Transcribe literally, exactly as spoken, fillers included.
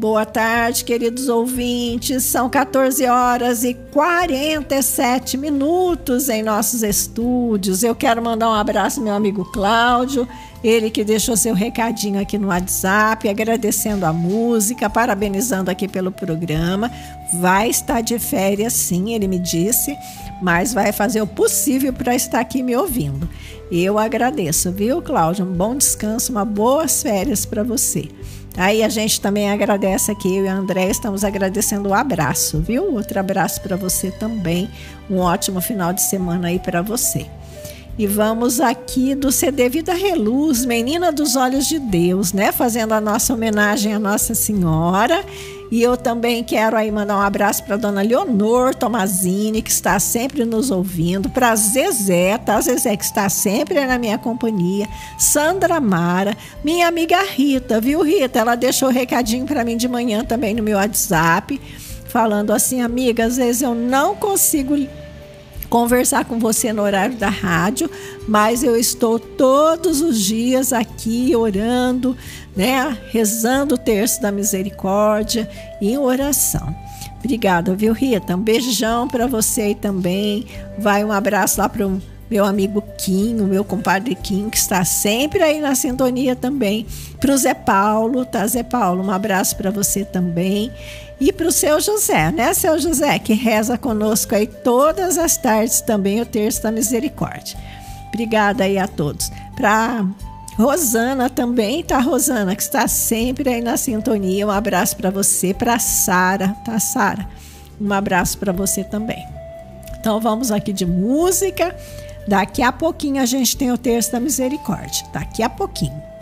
Boa tarde, queridos ouvintes. São quatorze horas e quarenta e sete minutos em nossos estúdios. Eu quero mandar um abraço ao meu amigo Cláudio, ele que deixou seu recadinho aqui no WhatsApp, agradecendo a música, parabenizando aqui pelo programa. Vai estar de férias, sim, ele me disse, mas vai fazer o possível para estar aqui me ouvindo. Eu agradeço, viu, Cláudio? Um bom descanso, uma boas férias para você. Aí a gente também agradece aqui, eu e a André estamos agradecendo o abraço, viu? Outro abraço para você também, um ótimo final de semana aí para você. E vamos aqui do C D Vida Reluz, Menina dos Olhos de Deus, né? Fazendo a nossa homenagem à Nossa Senhora. E eu também quero aí mandar um abraço para dona Leonor Tomazini, que está sempre nos ouvindo, para Zezé, tá? Zezé que está sempre na minha companhia, Sandra Mara, minha amiga Rita, viu, Rita? Ela deixou um recadinho para mim de manhã também no meu WhatsApp, falando assim, amiga, às vezes eu não consigo conversar com você no horário da rádio, mas eu estou todos os dias aqui orando, né, rezando o terço da misericórdia em oração. Obrigada, viu, Rita? Um beijão para você aí também. Vai um abraço lá para o meu amigo Quinho, meu compadre Quinho, que está sempre aí na sintonia também. Para o Zé Paulo, tá, Zé Paulo? Um abraço para você também. E para o seu José, né, seu José, que reza conosco aí todas as tardes também o terço da misericórdia. Obrigada aí a todos. Para Rosana também, tá, Rosana, que está sempre aí na sintonia. Um abraço para você, para Sara, tá, Sara? Um abraço para você também. Então vamos aqui de música. Daqui a pouquinho a gente tem o terço da misericórdia. Daqui a pouquinho.